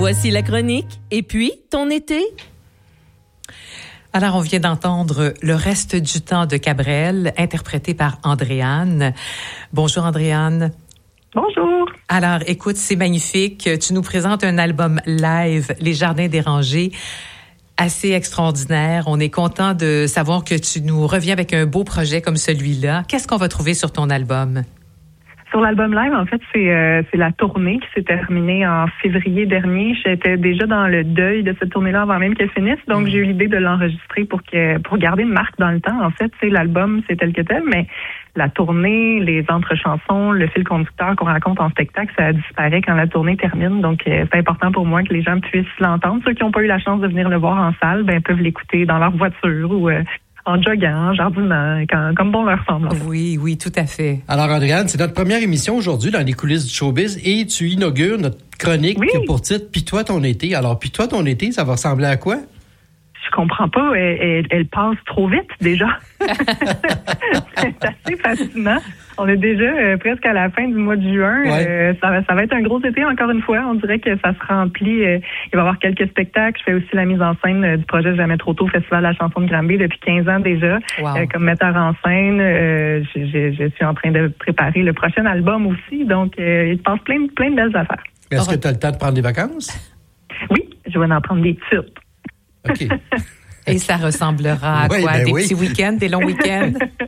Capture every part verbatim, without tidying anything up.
Voici la chronique. Et puis, ton été? Alors, on vient d'entendre Le reste du temps de Cabrel, interprété par Andréane. Bonjour, Andréane. Bonjour. Alors, écoute, c'est magnifique. Tu nous présentes un album live, Les Jardins dérangés, assez extraordinaire. On est content de savoir que tu nous reviens avec un beau projet comme celui-là. Qu'est-ce qu'on va trouver sur ton album? Sur l'album live, en fait, c'est euh, c'est la tournée qui s'est terminée en février dernier. J'étais déjà dans le deuil de cette tournée-là avant même qu'elle finisse, donc mmh. j'ai eu l'idée de l'enregistrer pour que pour garder une marque dans le temps. En fait, c'est l'album, c'est tel que tel, mais la tournée, les entre-chansons, le fil conducteur qu'on raconte en spectacle, ça disparaît quand la tournée termine. Donc, euh, c'est important pour moi que les gens puissent l'entendre. Ceux qui n'ont pas eu la chance de venir le voir en salle, ben peuvent l'écouter dans leur voiture ou euh, en joguant, en jardinant, quand, comme bon leur semble. Oui, oui, tout à fait. Alors, Andréane, c'est notre première émission aujourd'hui dans les coulisses du showbiz et tu inaugures notre chronique oui. pour titre « Puis toi, ton été ». Alors, puis toi, ton été, ça va ressembler à quoi? Je comprends pas. Elle, elle, elle passe trop vite, déjà. C'est assez fascinant. On est déjà euh, presque à la fin du mois de juin. Ouais. Euh, ça, va, ça va être un gros été, encore une fois. On dirait que ça se remplit. Euh, il va y avoir quelques spectacles. Je fais aussi la mise en scène euh, du projet Jamais trop tôt, Festival de la chanson de Granby depuis quinze ans déjà. Wow. Euh, comme metteur en scène, euh, je, je, je suis en train de préparer le prochain album aussi. Donc, euh, il se passe plein, plein de belles affaires. Est-ce que tu as le temps de prendre des vacances? Oui, je vais en prendre des petites. OK. Et ça ressemblera à oui, quoi? Ben des oui. petits week-ends, des longs week-ends?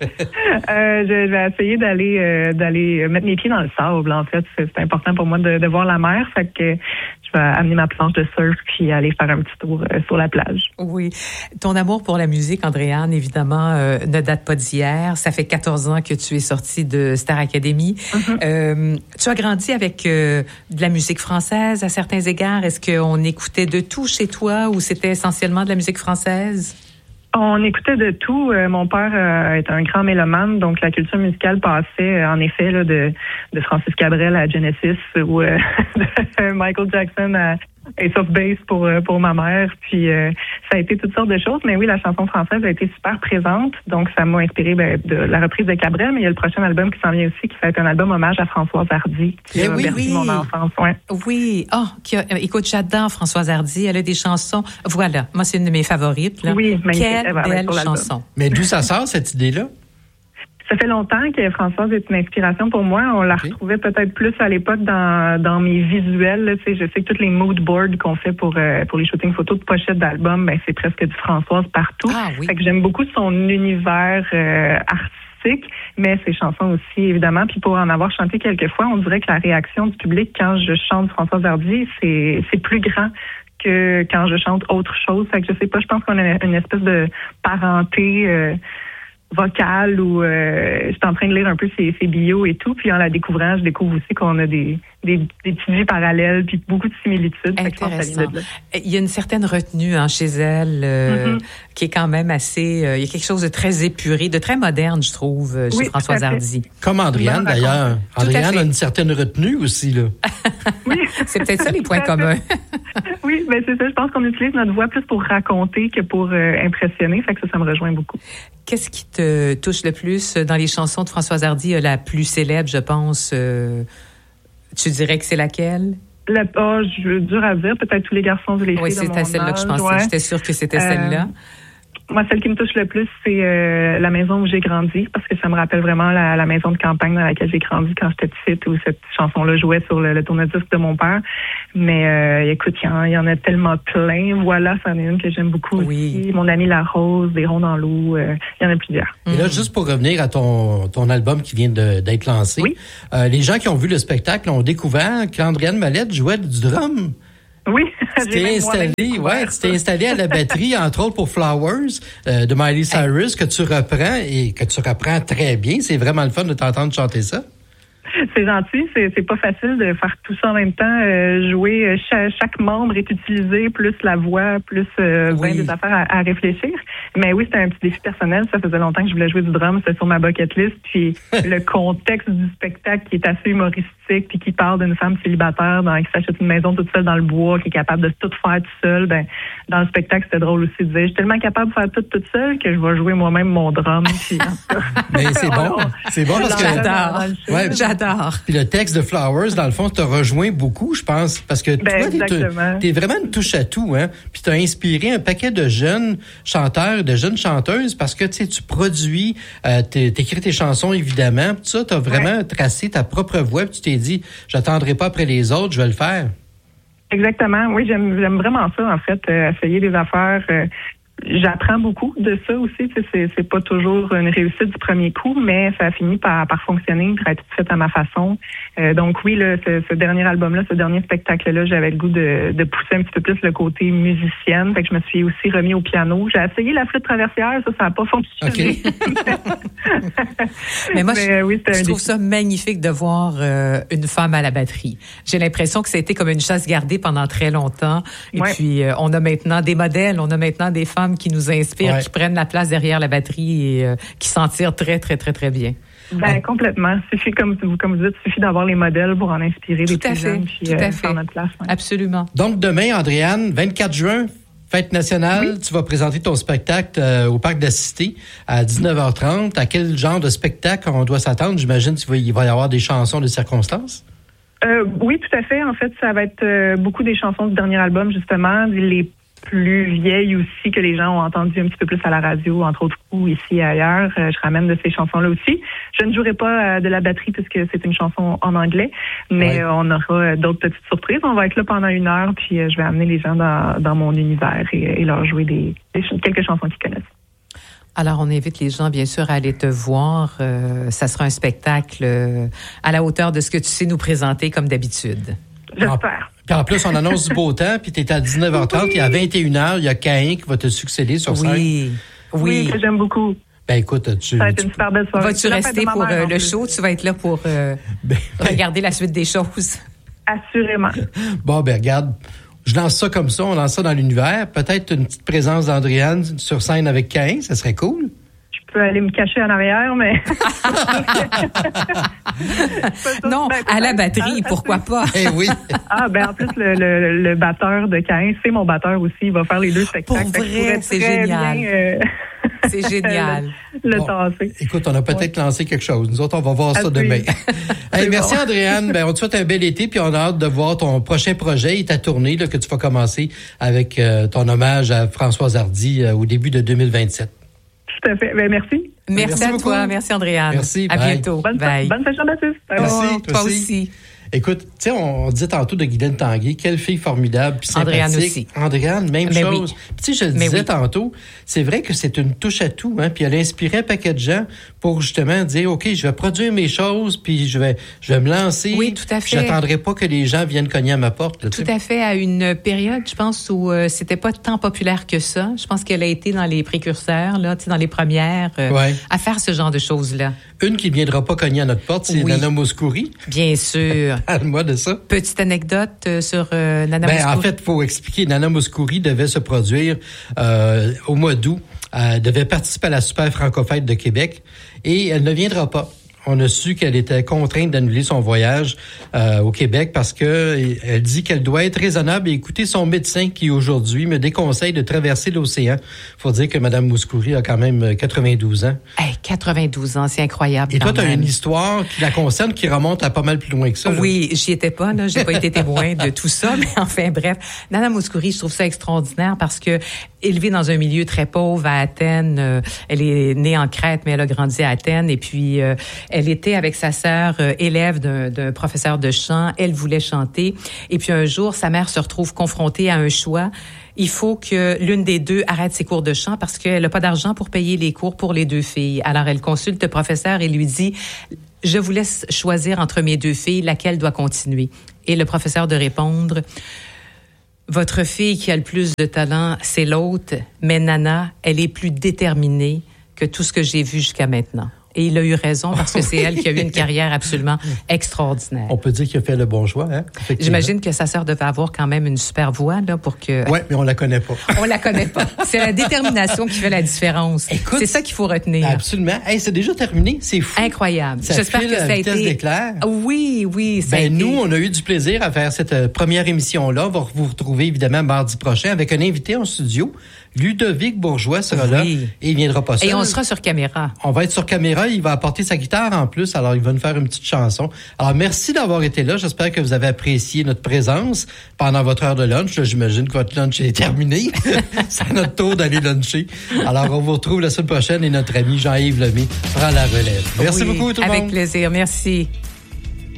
euh, je, je vais essayer d'aller euh, d'aller mettre mes pieds dans le sable, en fait. C'est, c'est important pour moi de, de voir la mer. Fait que je vais amener ma planche de surf puis aller faire un petit tour euh, sur la plage. Oui. Ton amour pour la musique, Andréane, évidemment, euh, ne date pas d'hier. Ça fait quatorze ans que tu es sortie de Star Academy. Mm-hmm. Euh, tu as grandi avec euh, de la musique française à certains égards. Est-ce qu'on écoutait de tout chez toi ou c'était essentiellement de la musique française? On écoutait de tout. Euh, mon père euh, est un grand mélomane, donc la culture musicale passait euh, en effet là, de, de Francis Cabrel à Genesis ou euh, de Michael Jackson à Ace of Base pour euh, pour ma mère. Puis euh, ça a été toutes sortes de choses, mais oui, la chanson française a été super présente, donc ça m'a inspiré ben, de la reprise de Cabrel, mais il y a le prochain album qui s'en vient aussi, qui va être un album hommage à Françoise Hardy, qui eh a oui, bercé oui. mon enfance. Ouais. Oui. Oh, qui a, écoute, j'adore Françoise Hardy. Elle a des chansons. Voilà. Moi, c'est une de mes favorites. Là. Oui, magnifique. Quelle va belle chanson. Mais d'où ça sort, cette idée-là? Ça fait longtemps que Françoise est une inspiration pour moi. On la okay. retrouvait peut-être plus à l'époque dans dans mes visuels. Là. Tu sais, je sais que tous les mood boards qu'on fait pour euh, pour les shootings photos de pochettes d'albums, ben c'est presque du Françoise partout. Ah, oui. Fait que j'aime beaucoup son univers euh, artistique, mais ses chansons aussi évidemment. Puis pour en avoir chanté quelques fois, on dirait que la réaction du public quand je chante Françoise Hardy, c'est c'est plus grand que quand je chante autre chose. Fait que je sais pas, je pense qu'on a une espèce de parenté euh, vocale ou euh, je suis en train de lire un peu ses, ses bios et tout, puis en la découvrant, je découvre aussi qu'on a des, des, des petites vies parallèles puis beaucoup de similitudes. Intéressant. Il y a une certaine retenue hein, chez elle euh, mm-hmm. qui est quand même assez... Euh, il y a quelque chose de très épuré, de très moderne, je trouve, chez oui, Françoise Hardy. Comme Andréane, bon, d'ailleurs. Andréane a une certaine retenue aussi, là. Oui. C'est peut-être ça les points communs. Oui, ben c'est ça. Je pense qu'on utilise notre voix plus pour raconter que pour euh, impressionner. Fait que ça, ça me rejoint beaucoup. Qu'est-ce qui te touche le plus dans les chansons de Françoise Hardy, la plus célèbre, je pense? Euh, tu dirais que c'est laquelle? La, oh, je, dur à dire. Peut-être Tous les garçons et les filles oui, de mon âge. Oui, c'était celle-là que je pensais. Ouais. J'étais sûre que c'était euh, celle-là. Moi, celle qui me touche le plus, c'est euh, la maison où j'ai grandi, parce que ça me rappelle vraiment la, la maison de campagne dans laquelle j'ai grandi quand j'étais petite, où cette chanson-là jouait sur le, le tourne-disque de mon père. Mais euh, écoute, il y, y en a tellement plein. Voilà, c'en est une que j'aime beaucoup oui. aussi. Mon ami La Rose, Des ronds dans l'eau, il euh, y en a plusieurs. Et là, juste pour revenir à ton, ton album qui vient de, d'être lancé, oui. euh, les gens qui ont vu le spectacle ont découvert qu'Andréane Mallette jouait du drum. Oui, tu t'es installé, ouais, tu t'es installé à la batterie, entre autres pour Flowers euh, de Miley Cyrus, que tu reprends et que tu reprends très bien. C'est vraiment le fun de t'entendre chanter ça. C'est gentil, c'est, c'est pas facile de faire tout ça en même temps. Euh, jouer, chaque, chaque membre est utilisé, plus la voix, plus euh, oui. ben des affaires à, à réfléchir. Mais oui, c'était un petit défi personnel. Ça faisait longtemps que je voulais jouer du drum, c'était sur ma bucket list. Puis le contexte du spectacle qui est assez humoristique, puis qui parle d'une femme célibataire dans, qui s'achète une maison toute seule dans le bois, qui est capable de tout faire toute seule. Ben, dans le spectacle, c'était drôle aussi de dire, je suis tellement capable de faire tout toute seule que je vais jouer moi-même mon drum. Puis, mais c'est bon, c'est bon parce que j'adore. Ouais, j'adore. tard. Puis le texte de Flowers, dans le fond, te rejoint beaucoup, je pense, parce que Ben, toi, t'es, t'es vraiment une touche à tout, hein. Puis t'as inspiré un paquet de jeunes chanteurs, de jeunes chanteuses, parce que tu sais, tu produis, euh, t'écris tes chansons évidemment, puis ça, t'as vraiment ouais. tracé ta propre voix, puis tu t'es dit, j'attendrai pas après les autres, je vais le faire. Exactement, oui, j'aime, j'aime vraiment ça, en fait, euh, essayer des affaires. Euh, J'apprends beaucoup de ça aussi. Tu sais, c'est, c'est pas toujours une réussite du premier coup, mais ça a fini par, par fonctionner, par être tout fait à ma façon. Euh, donc oui, là, ce, ce dernier album-là, ce dernier spectacle-là, j'avais le goût de, de pousser un petit peu plus le côté musicienne. Fait que je me suis aussi remis au piano. J'ai essayé la flûte traversière, ça, ça n'a pas fonctionné. Okay. mais moi, mais, je, oui, je trouve ça magnifique de voir euh, une femme à la batterie. J'ai l'impression que ça a été comme une chasse gardée pendant très longtemps. Et ouais. puis, euh, on a maintenant des modèles, on a maintenant des femmes qui nous inspirent, ouais. qui prennent la place derrière la batterie et euh, qui s'en tirent très, très, très, très bien. Ben, complètement. Suffit, comme, comme vous dites, suffit d'avoir les modèles pour en inspirer des plus jeunes puis euh, faire notre place. Ouais. Absolument. Donc, demain, Andréane, vingt-quatre juin, fête nationale, oui. tu vas présenter ton spectacle euh, au Parc de la Cité à dix-neuf heures trente. À quel genre de spectacle on doit s'attendre? J'imagine qu'il va y avoir des chansons de circonstances? Euh, oui, tout à fait. En fait, ça va être euh, beaucoup des chansons du dernier album, justement. Les plus vieilles aussi que les gens ont entendu un petit peu plus à la radio, entre autres coups, ici et ailleurs. Euh, je ramène de ces chansons-là aussi. Je ne jouerai pas euh, de la batterie puisque c'est une chanson en anglais, mais ouais. euh, on aura euh, d'autres petites surprises. On va être là pendant une heure, puis euh, je vais amener les gens dans, dans mon univers et, et leur jouer des, des quelques chansons qu'ils connaissent. Alors, on invite les gens, bien sûr, à aller te voir. Euh, ça sera un spectacle euh, à la hauteur de ce que tu sais nous présenter comme d'habitude. J'espère. Puis en plus, on annonce du beau temps, puis t'es à dix-neuf heures trente, puis à vingt et une heures, il y a Caïn qui va te succéder sur scène. Oui, oui. Oui, que j'aime beaucoup. Ben écoute, tu... Ça va être une super belle soirée. Vas-tu rester pour euh, le show? Tu vas être là pour euh, ben, regarder la suite des choses? Assurément. Bon, ben regarde, je lance ça comme ça, on lance ça dans l'univers. Peut-être une petite présence d'Andréane sur scène avec Caïn, ça serait cool. Je peux aller me cacher en arrière, mais... non, ben, à la batterie, pourquoi pas? Eh oui. Ah, ben en plus, le, le, le batteur de Caïn, c'est mon batteur aussi. Il va faire les deux spectacles. Pour vrai, c'est génial. Bien, euh... C'est génial. Le bon, tasser. Écoute, on a peut-être ouais. lancé quelque chose. Nous autres, on va voir ça demain. Hey, merci, bon. Andréane. Ben, on te souhaite un bel été, puis on a hâte de voir ton prochain projet et ta tournée là, que tu vas commencer avec euh, ton hommage à Françoise Hardy euh, au début de deux mille vingt-sept. Tout à fait. Ben, merci. Merci, merci à beaucoup. Toi. Merci, Andréane. Merci. À bye. bientôt. Bonne, bye. Bonne fête Jean-Baptiste. Merci. Oh, toi aussi. aussi. Écoute, tu sais, on, on disait tantôt de Guylaine Tanguay, quelle fille formidable, puis sympathique. Andréane aussi. Andréane, même Mais chose. Oui. Puis tu sais, je le Mais disais oui. tantôt, c'est vrai que c'est une touche à tout, hein, puis elle a inspiré un paquet de gens pour justement dire, OK, je vais produire mes choses, puis je vais, je vais me lancer. Oui, tout à fait. J'attendrai pas que les gens viennent cogner à ma porte. Là, tout à fait, à une période, je pense, où euh, c'était pas tant populaire que ça. Je pense qu'elle a été dans les précurseurs, là, tu sais, dans les premières, euh, ouais. à faire ce genre de choses-là. Une qui ne viendra pas cogner à notre porte, c'est oui. Nana Mouskouri. Bien sûr. Parle-moi de ça. Petite anecdote euh, sur euh, Nana ben, Mouskouri. En fait, il faut expliquer. Nana Mouskouri devait se produire euh, au mois d'août. Elle devait participer à la Super Franco-Fête de Québec et elle ne viendra pas. On a su qu'elle était contrainte d'annuler son voyage euh, au Québec parce que elle dit qu'elle doit être raisonnable et écouter son médecin qui aujourd'hui me déconseille de traverser l'océan. Faut dire que Mme Mouskouri a quand même quatre-vingt-douze ans. Hey, quatre-vingt-douze ans, c'est incroyable. Et toi, tu as une histoire qui la concerne qui remonte à pas mal plus loin que ça. Là. Oui, j'y étais pas, là, j'ai pas été témoin de tout ça, mais enfin bref, Nana Mouskouri, je trouve ça extraordinaire parce que élevée dans un milieu très pauvre à Athènes, euh, elle est née en Crète, mais elle a grandi à Athènes et puis euh, elle était avec sa sœur euh, élève d'un, d'un professeur de chant. Elle voulait chanter. Et puis un jour, sa mère se retrouve confrontée à un choix. Il faut que l'une des deux arrête ses cours de chant parce qu'elle n'a pas d'argent pour payer les cours pour les deux filles. Alors elle consulte le professeur et lui dit « Je vous laisse choisir entre mes deux filles, laquelle doit continuer. » Et le professeur de répondre « Votre fille qui a le plus de talent, c'est l'autre, mais Nana, elle est plus déterminée que tout ce que j'ai vu jusqu'à maintenant. » Et il a eu raison parce que c'est elle qui a eu une carrière absolument extraordinaire. On peut dire qu'il a fait le bon choix, hein? J'imagine que sa sœur devait avoir quand même une super voix, là, pour que... Oui, mais on la connaît pas. On la connaît pas. C'est la détermination qui fait la différence. Écoute, c'est ça qu'il faut retenir. Absolument. Hey, c'est déjà terminé. C'est fou. Incroyable. Ça J'espère file que ça a vitesse été... d'éclair. Oui, oui. Ça ben, a été... nous, on a eu du plaisir à faire cette première émission-là. On va vous retrouver, évidemment, mardi prochain avec un invité en studio Ludovic Bourgeois sera oui. là et il viendra pas seul. Et on sera sur caméra. On va être sur caméra. Il va apporter sa guitare en plus. Alors, il va nous faire une petite chanson. Alors, merci d'avoir été là. J'espère que vous avez apprécié notre présence pendant votre heure de lunch. Là, j'imagine que votre lunch est terminé. C'est notre tour d'aller luncher. Alors, on vous retrouve la semaine prochaine et notre ami Jean-Yves Lemay prend la relève. Merci oui, beaucoup tout le avec monde. Avec plaisir. Merci.